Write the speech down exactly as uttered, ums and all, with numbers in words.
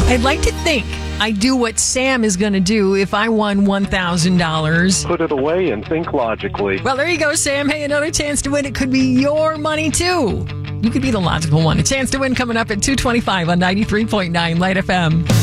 I'd like to think I do what Sam is going to do if I won one thousand dollars. Put it away and think logically. Well, there you go, Sam. Hey, another chance to win. It could be your money, too. You could be the logical one. A chance to win coming up at two twenty-five on ninety-three point nine Light F M.